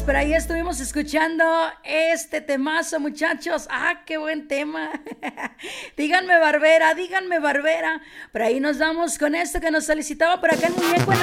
Pero ahí estuvimos escuchando este temazo, muchachos. Ah, qué buen tema. Díganme Barbera, díganme Barbera. Pero ahí nos vamos con esto que nos solicitaba por acá el muñeco en